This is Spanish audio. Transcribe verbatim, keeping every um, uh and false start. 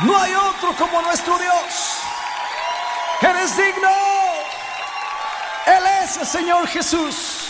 No hay otro como nuestro Dios. Eres digno. Él es el Señor Jesús.